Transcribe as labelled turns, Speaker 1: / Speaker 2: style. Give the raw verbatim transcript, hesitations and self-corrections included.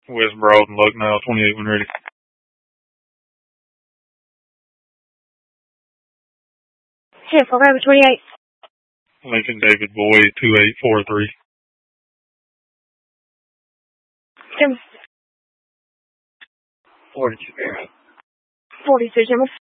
Speaker 1: West Broad and Lucknow, twenty-eight when ready.
Speaker 2: ten four, Rover twenty-eight.
Speaker 1: Lincoln David Boy, two eight four three.
Speaker 2: Jim.
Speaker 3: forty-two.
Speaker 2: forty-two, Jim.